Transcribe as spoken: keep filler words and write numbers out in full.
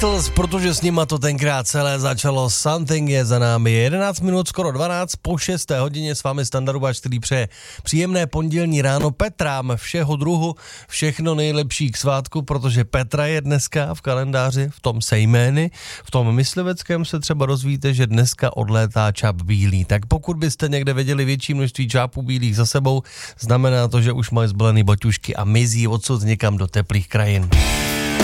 protože s nima to tenkrát celé začalo. Something je za námi. jedenáct minut, skoro dvanáct, po šesté hodině s vámi Standardubáč, který přeje příjemné pondělní ráno Petrám všeho druhu, všechno nejlepší k svátku, protože Petra je dneska v kalendáři, v tom sejmény, v tom mysliveckém se třeba dozvíte, že dneska odlétá čáp bílý. Tak pokud byste někde viděli větší množství čápů bílých za sebou, znamená to, že už mají zbalený baťušky a mizí odsud někam do teplých krajin.